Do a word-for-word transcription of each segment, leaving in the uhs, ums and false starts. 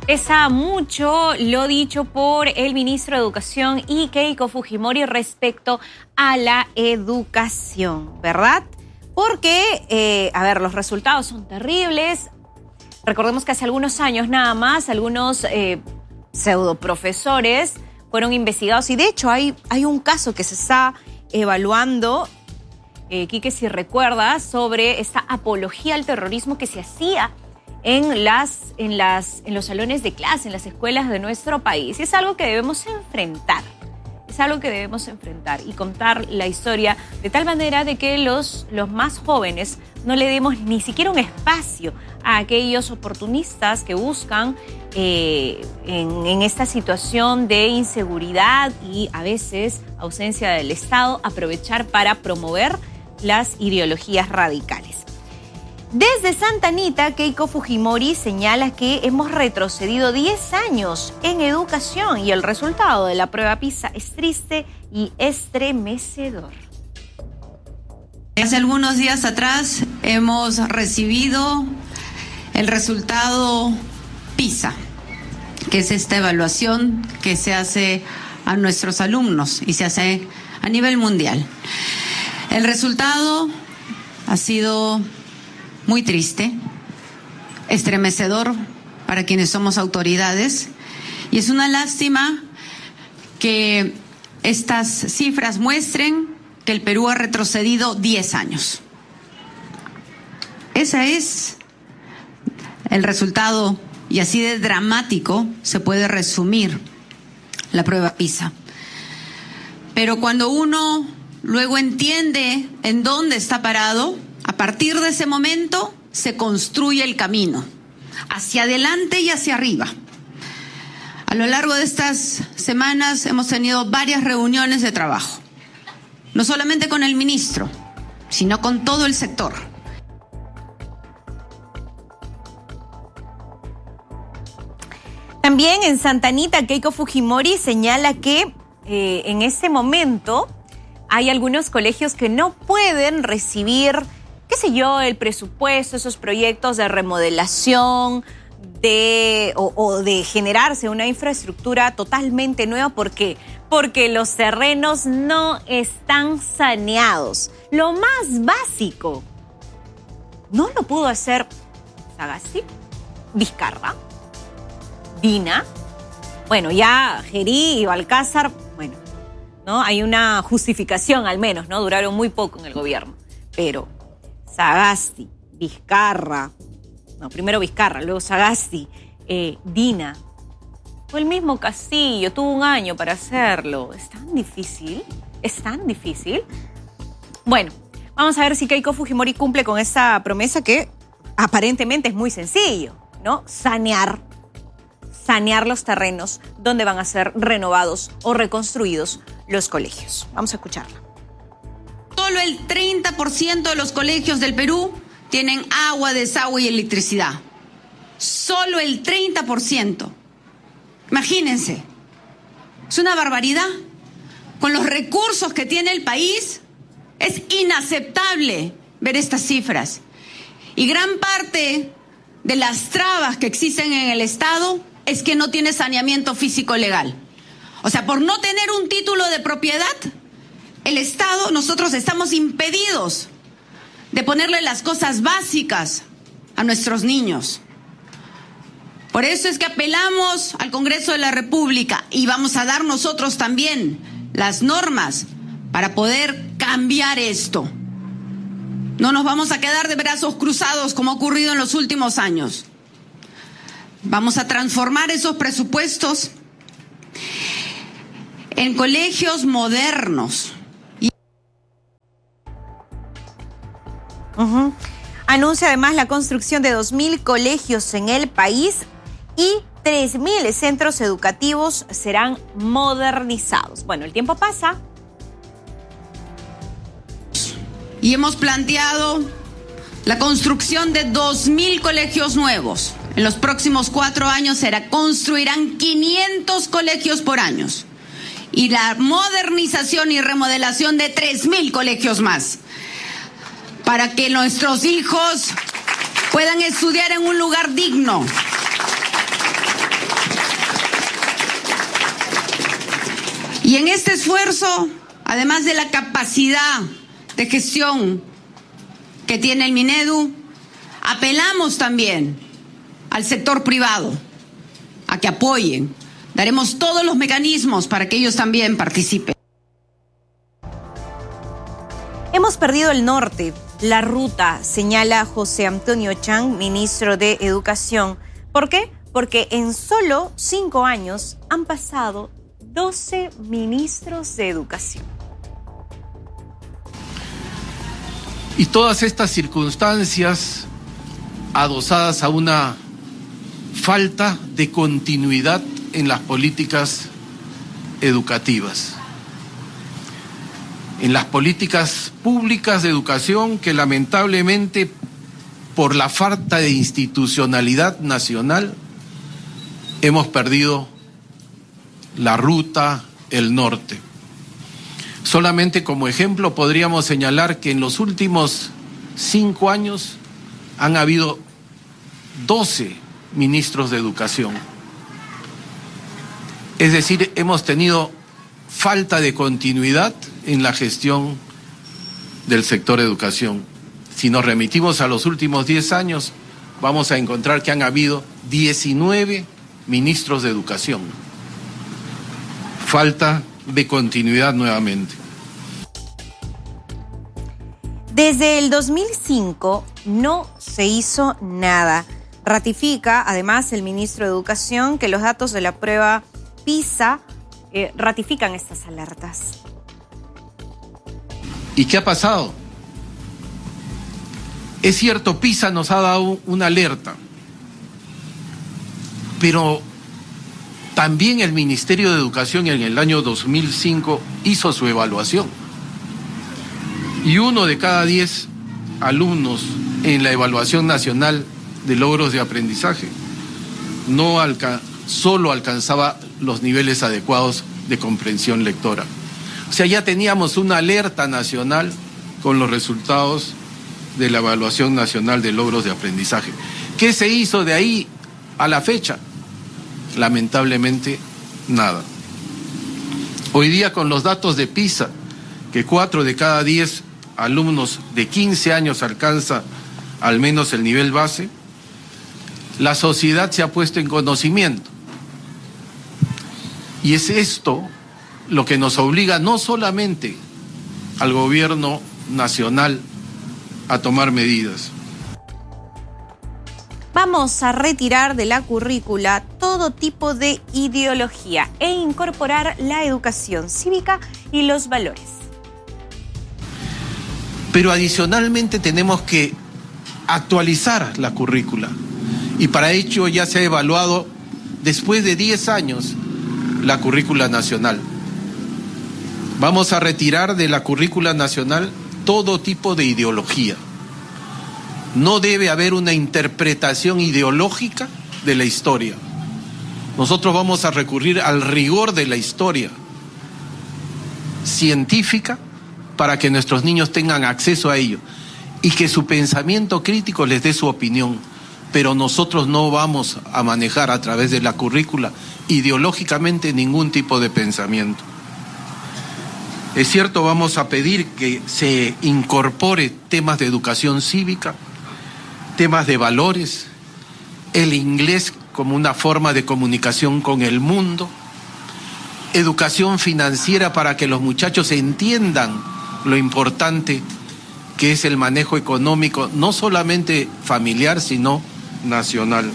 Pesa mucho lo dicho por el ministro de Educación y Keiko Fujimori respecto a la educación, ¿verdad? Porque, eh, a ver, los resultados son terribles. Recordemos que hace algunos años nada más, algunos eh, pseudoprofesores fueron investigados y de hecho hay, hay un caso que se está evaluando, eh, Quique, si recuerdas, sobre esta apología al terrorismo que se hacía en, las, en, las, en los salones de clase, en las escuelas de nuestro país. Y es algo que debemos enfrentar, es algo que debemos enfrentar y contar la historia de tal manera de que los, los más jóvenes no le demos ni siquiera un espacio a aquellos oportunistas que buscan eh, en, en esta situación de inseguridad y a veces ausencia del Estado aprovechar para promover las ideologías radicales. Desde Santa Anita, Keiko Fujimori señala que hemos retrocedido diez años en educación y el resultado de la prueba PISA es triste y estremecedor. Hace algunos días atrás hemos recibido el resultado PISA, que es esta evaluación que se hace a nuestros alumnos y se hace a nivel mundial. El resultado ha sido muy triste, estremecedor para quienes somos autoridades, y es una lástima que estas cifras muestren que el Perú ha retrocedido diez años. Ese es el resultado, y así de dramático se puede resumir la prueba PISA. Pero cuando uno luego entiende en dónde está parado, a partir de ese momento se construye el camino, hacia adelante y hacia arriba. A lo largo de estas semanas hemos tenido varias reuniones de trabajo, no solamente con el ministro, sino con todo el sector. También en Santa Anita, Keiko Fujimori señala que eh, en este momento hay algunos colegios que no pueden recibir, qué sé yo, el presupuesto, esos proyectos de remodelación, de, o, o de generarse una infraestructura totalmente nueva. ¿Por qué? Porque los terrenos no están saneados. Lo más básico no lo pudo hacer Sagasti, Vizcarra, Dina, bueno, ya Gerí y Balcázar, bueno, ¿no? Hay una justificación al menos, ¿no? Duraron muy poco en el gobierno, pero Sagasti, Vizcarra, no, primero Vizcarra, luego Sagasti, eh, Dina, o el mismo Castillo, tuvo un año para hacerlo. ¿Es tan difícil? ¿Es tan difícil? Bueno, vamos a ver si Keiko Fujimori cumple con esa promesa que aparentemente es muy sencillo, ¿no? Sanear, sanear los terrenos donde van a ser renovados o reconstruidos los colegios. Vamos a escucharla. Solo el treinta por ciento de los colegios del Perú tienen agua, desagüe y electricidad. Solo el treinta por ciento. Imagínense, es una barbaridad. Con los recursos que tiene el país, es inaceptable ver estas cifras. Y gran parte de las trabas que existen en el Estado es que no tiene saneamiento físico legal. O sea, por no tener un título de propiedad, el Estado, nosotros estamos impedidos de ponerle las cosas básicas a nuestros niños. Por eso es que apelamos al Congreso de la República y vamos a dar nosotros también las normas para poder cambiar esto. No nos vamos a quedar de brazos cruzados como ha ocurrido en los últimos años. Vamos a transformar esos presupuestos en colegios modernos. Uh-huh. Anuncia además la construcción de dos mil colegios en el país y tres mil centros educativos serán modernizados. Bueno, el tiempo pasa. Y hemos planteado la construcción de dos mil colegios nuevos. En los próximos cuatro años se construirán quinientos colegios por año. Y la modernización y remodelación de tres mil colegios más, para que nuestros hijos puedan estudiar en un lugar digno, Y en este esfuerzo, además de la capacidad de gestión que tiene el Minedu, apelamos también al sector privado a que apoyen. Daremos todos los mecanismos para que ellos también participen. Hemos perdido el norte, la ruta, señala José Antonio Chang, ministro de Educación. ¿Por qué? Porque en solo cinco años han pasado doce ministros de Educación. Y todas estas circunstancias adosadas a una falta de continuidad en las políticas educativas, en las políticas públicas de educación que lamentablemente por la falta de institucionalidad nacional hemos perdido la ruta, el norte. Solamente como ejemplo podríamos señalar que en los últimos cinco años han habido doce ministros de educación. Es decir, hemos tenido falta de continuidad en la gestión del sector educación. Si nos remitimos a los últimos diez años, vamos a encontrar que han habido diecinueve ministros de educación. Falta de continuidad nuevamente. Desde el dos mil cinco no se hizo nada. Ratifica, además, el ministro de Educación que los datos de la prueba PISA eh, ratifican estas alertas. ¿Y qué ha pasado? Es cierto, PISA nos ha dado una alerta, pero también el Ministerio de Educación en el año dos mil cinco hizo su evaluación. Y uno de cada diez alumnos en la evaluación nacional de logros de aprendizaje no alca- solo alcanzaba los niveles adecuados de comprensión lectora. O sea, ya teníamos una alerta nacional con los resultados de la evaluación nacional de logros de aprendizaje. ¿Qué se hizo de ahí a la fecha? Lamentablemente, nada. Hoy día, con los datos de PISA, que cuatro de cada diez alumnos de quince años alcanza al menos el nivel base, la sociedad se ha puesto en conocimiento. Y es esto lo que nos obliga no solamente al gobierno nacional a tomar medidas. Vamos a retirar de la currícula todo tipo de ideología e incorporar la educación cívica y los valores. Pero adicionalmente tenemos que actualizar la currícula. Y para ello ya se ha evaluado después de diez años la currícula nacional. Vamos a retirar de la currícula nacional todo tipo de ideología. No debe haber una interpretación ideológica de la historia. Nosotros vamos a recurrir al rigor de la historia científica para que nuestros niños tengan acceso a ello y que su pensamiento crítico les dé su opinión. Pero nosotros no vamos a manejar a través de la currícula ideológicamente ningún tipo de pensamiento. Es cierto, vamos a pedir que se incorpore temas de educación cívica, temas de valores, el inglés como una forma de comunicación con el mundo, educación financiera para que los muchachos entiendan lo importante que es el manejo económico, no solamente familiar, sino nacional.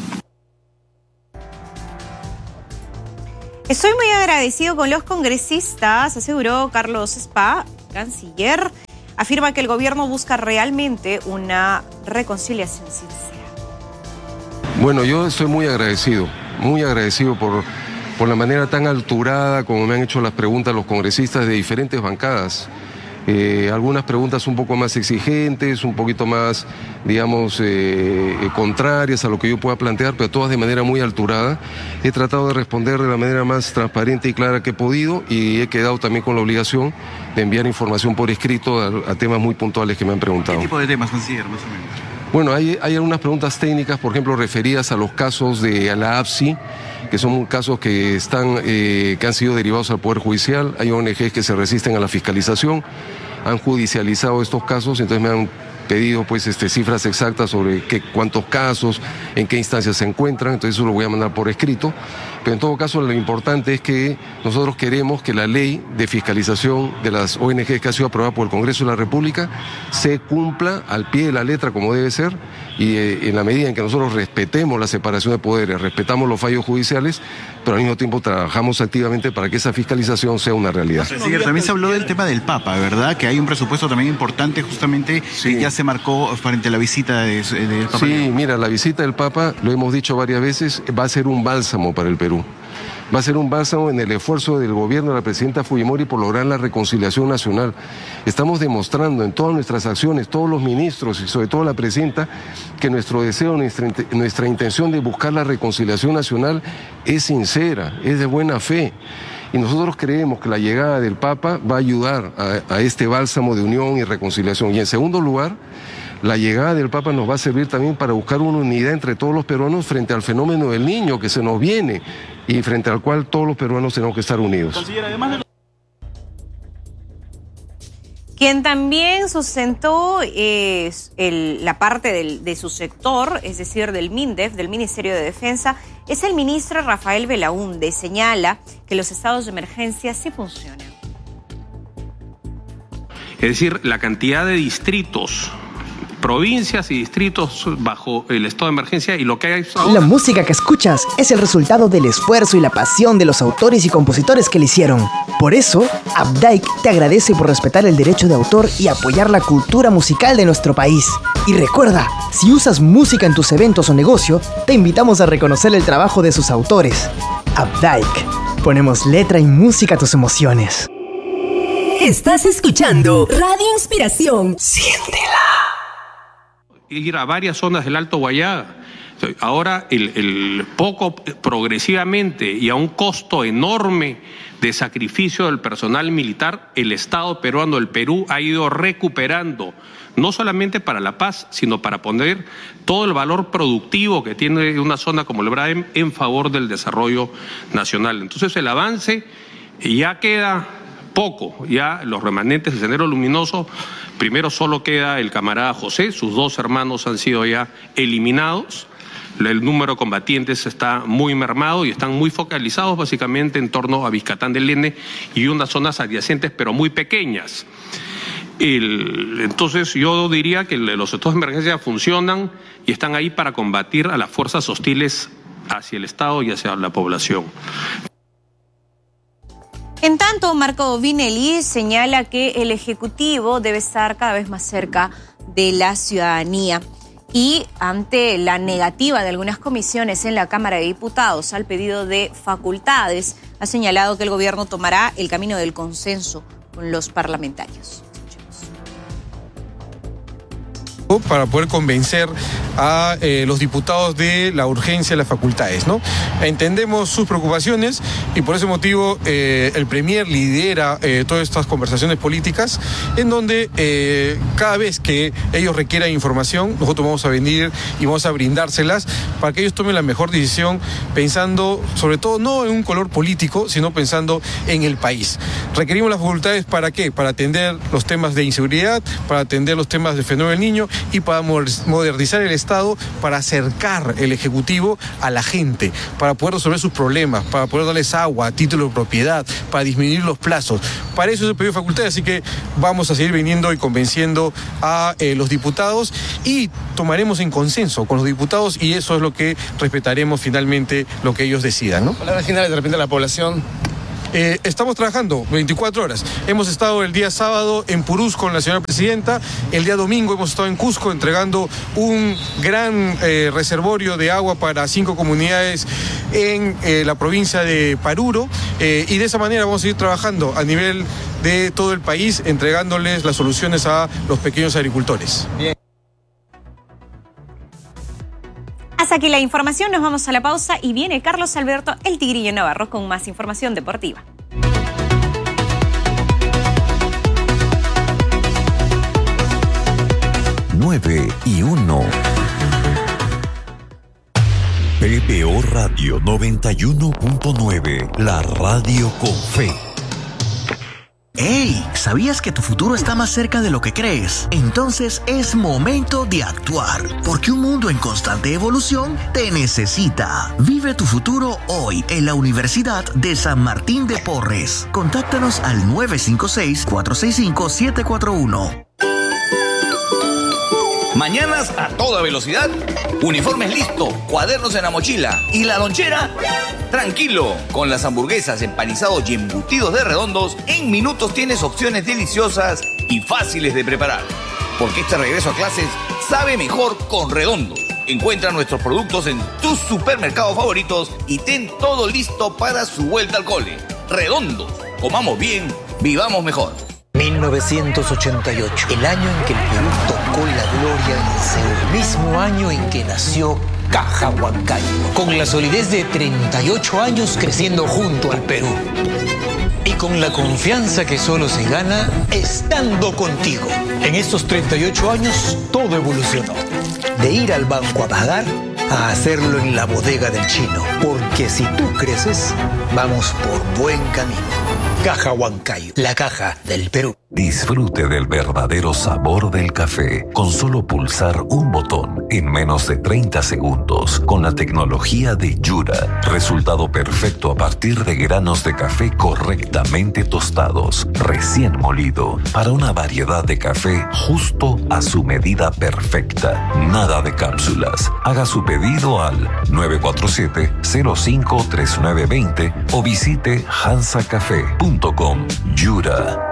Estoy muy agradecido con los congresistas, aseguró Carlos Spa, canciller. Afirma que el gobierno busca realmente una reconciliación sincera. Bueno, yo estoy muy agradecido, muy agradecido por, por la manera tan alturada como me han hecho las preguntas los congresistas de diferentes bancadas. Eh, algunas preguntas un poco más exigentes, un poquito más, digamos, eh, contrarias a lo que yo pueda plantear, pero todas de manera muy alturada. He tratado de responder de la manera más transparente y clara que he podido y he quedado también con la obligación de enviar información por escrito a, a temas muy puntuales que me han preguntado. ¿Qué tipo de temas, canciller, más o menos? Bueno, hay, hay algunas preguntas técnicas, por ejemplo, referidas a los casos de la A P S I, que son casos que, están, eh, que han sido derivados al Poder Judicial. Hay O N Ges que se resisten a la fiscalización, han judicializado estos casos, entonces me han pedido pues este, cifras exactas sobre qué, cuántos casos, en qué instancias se encuentran, entonces eso lo voy a mandar por escrito. Pero en todo caso lo importante es que nosotros queremos que la ley de fiscalización de las O N Ges que ha sido aprobada por el Congreso de la República se cumpla al pie de la letra como debe ser, y eh, en la medida en que nosotros respetemos la separación de poderes, respetamos los fallos judiciales, pero al mismo tiempo trabajamos activamente para que esa fiscalización sea una realidad. Sí, también se habló del tema del Papa, ¿verdad? Que hay un presupuesto también importante justamente sí. que ya se marcó frente a la visita de, del Papa. Sí, mira, la visita del Papa, lo hemos dicho varias veces, va a ser un bálsamo para el Perú. Va a ser un bálsamo en el esfuerzo del gobierno de la presidenta Fujimori por lograr la reconciliación nacional. Estamos demostrando en todas nuestras acciones, todos los ministros y sobre todo la presidenta, que nuestro deseo, nuestra, nuestra intención de buscar la reconciliación nacional es sincera, es de buena fe. Y nosotros creemos que la llegada del Papa va a ayudar a, a este bálsamo de unión y reconciliación. Y en segundo lugar, la llegada del Papa nos va a servir también para buscar una unidad entre todos los peruanos frente al fenómeno del niño que se nos viene y frente al cual todos los peruanos tenemos que estar unidos. Quien también sustentó eh, el, la parte del, de su sector, es decir, del MINDEF, del Ministerio de Defensa, es el ministro Rafael Belaúnde. Señala que los estados de emergencia sí funcionan. Es decir, la cantidad de distritos, provincias y distritos bajo el estado de emergencia y lo que hay ahora. La música que escuchas es el resultado del esfuerzo y la pasión de los autores y compositores que la hicieron. Por eso, Updike te agradece por respetar el derecho de autor y apoyar la cultura musical de nuestro país. Y recuerda, si usas música en tus eventos o negocio, te invitamos a reconocer el trabajo de sus autores. Updike. Ponemos letra y música a tus emociones. Estás escuchando Radio Inspiración. Siéntela. Ir a varias zonas del Alto Guayaga. Ahora, el, el poco progresivamente y a un costo enorme de sacrificio del personal militar, el Estado peruano, el Perú, ha ido recuperando, no solamente para la paz, sino para poner todo el valor productivo que tiene una zona como el Braem en favor del desarrollo nacional. Entonces, el avance ya queda poco, ya los remanentes del Sendero Luminoso. Primero solo queda el camarada José, sus dos hermanos han sido ya eliminados, el número de combatientes está muy mermado y están muy focalizados básicamente en torno a Vizcatán del Lene y unas zonas adyacentes pero muy pequeñas. El, entonces yo diría que los estados de emergencia funcionan y están ahí para combatir a las fuerzas hostiles hacia el Estado y hacia la población. En tanto, Marco Vinelli señala que el Ejecutivo debe estar cada vez más cerca de la ciudadanía y ante la negativa de algunas comisiones en la Cámara de Diputados al pedido de facultades, ha señalado que el gobierno tomará el camino del consenso con los parlamentarios. Para poder convencer a eh, los diputados de la urgencia de las facultades, ¿no? Entendemos sus preocupaciones y por ese motivo eh, el Premier lidera eh, todas estas conversaciones políticas en donde eh, cada vez que ellos requieran información, nosotros vamos a venir y vamos a brindárselas para que ellos tomen la mejor decisión pensando sobre todo no en un color político, sino pensando en el país. Requerimos las facultades ¿para qué? Para atender los temas de inseguridad, para atender los temas del fenómeno del niño y para modernizar el Estado, para acercar el Ejecutivo a la gente, para poder resolver sus problemas, para poder darles agua, título de propiedad, para disminuir los plazos. Para eso es el pedido de facultad, así que vamos a seguir viniendo y convenciendo a eh, los diputados y tomaremos en consenso con los diputados y eso es lo que respetaremos finalmente lo que ellos decidan, ¿no? Palabras finales de repente a la población. Eh, estamos trabajando veinticuatro horas. Hemos estado el día sábado en Purús con la señora presidenta. El día domingo hemos estado en Cusco entregando un gran eh, reservorio de agua para cinco comunidades en eh, la provincia de Paruro. Eh, y de esa manera vamos a ir trabajando a nivel de todo el país, entregándoles las soluciones a los pequeños agricultores. Bien. Hasta aquí la información, nos vamos a la pausa y viene Carlos Alberto, el Tigrillo Navarro, con más información deportiva. Nuevo nueve y uno. P B O Radio noventa y uno punto nueve, la radio con fe. ¡Hey! ¿Sabías que tu futuro está más cerca de lo que crees? Entonces es momento de actuar, porque un mundo en constante evolución te necesita. Vive tu futuro hoy en la Universidad de San Martín de Porres. Contáctanos al nueve cinco seis, cuatro seis cinco, siete cuatro uno. Mañanas a toda velocidad, uniformes listos, cuadernos en la mochila y la lonchera. Tranquilo, con las hamburguesas, empanizados y embutidos de Redondos, en minutos tienes opciones deliciosas y fáciles de preparar. Porque este regreso a clases sabe mejor con Redondos. Encuentra nuestros productos en tus supermercados favoritos y ten todo listo para su vuelta al cole. Redondos, comamos bien, vivamos mejor. mil novecientos ochenta y ocho, el año en que el Perú tocó la gloria en Seúl, el mismo año en que nació Caja Huancayo, con la solidez de treinta y ocho años creciendo junto al Perú. Y con la confianza que solo se gana estando contigo. En estos treinta y ocho años todo evolucionó. De ir al banco a pagar a hacerlo en la bodega del chino. Porque si tú creces, vamos por buen camino. Caja Huancayo, la caja del Perú. Disfrute del verdadero sabor del café con solo pulsar un botón en menos de treinta segundos con la tecnología de Yura. Resultado perfecto a partir de granos de café correctamente tostados, recién molido, para una variedad de café justo a su medida perfecta. Nada de cápsulas. Haga su pedido al nueve cuatro siete, cero cinco tres nueve dos cero o visite hansa café punto com. Yura.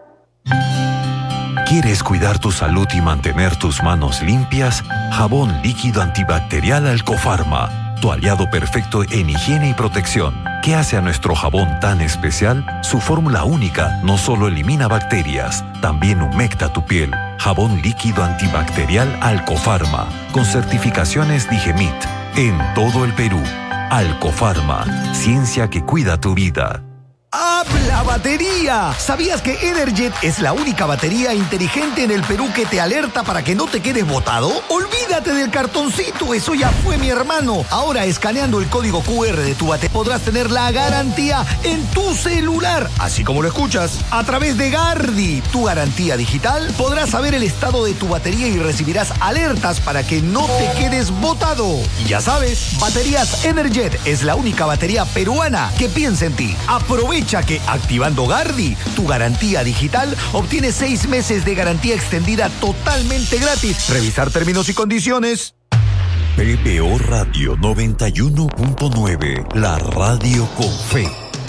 ¿Quieres cuidar tu salud y mantener tus manos limpias? Jabón líquido antibacterial Alcofarma, tu aliado perfecto en higiene y protección. ¿Qué hace a nuestro jabón tan especial? Su fórmula única no solo elimina bacterias, también humecta tu piel. Jabón líquido antibacterial Alcofarma, con certificaciones Digemit, en todo el Perú. Alcofarma, ciencia que cuida tu vida. ¡Habla batería! ¿Sabías que Energet es la única batería inteligente en el Perú que te alerta para que no te quedes botado? ¡Olvídate del cartoncito! ¡Eso ya fue, mi hermano! Ahora, escaneando el código cu erre de tu batería, podrás tener la garantía en tu celular. Así como lo escuchas, a través de Gardi, tu garantía digital, podrás saber el estado de tu batería y recibirás alertas para que no te quedes botado. Y ya sabes, Baterías Energet es la única batería peruana que piensa en ti. Aprovecha que activando Gardi, tu garantía digital, obtienes seis meses de garantía extendida totalmente gratis. Revisar términos y condiciones. P B O Radio noventa y uno punto nueve, la radio con fe.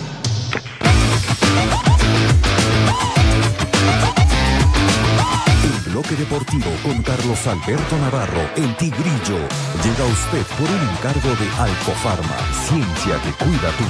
El bloque deportivo con Carlos Alberto Navarro, el Tigrillo, llega a usted por un encargo de Alcofarma, ciencia que cuida tu